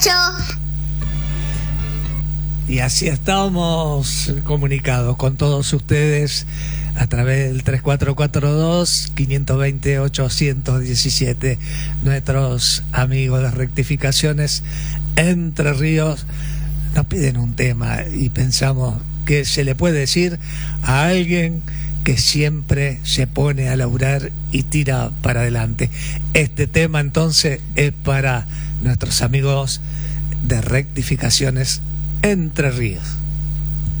Y así estamos comunicados con todos ustedes a través del 3442-520-817. Nuestros amigos de Rectificaciones Entre Ríos nos piden un tema y pensamos que se le puede decir a alguien que siempre se pone a laburar y tira para adelante. Este tema entonces es para nuestros amigos de Rectificaciones Entre Ríos.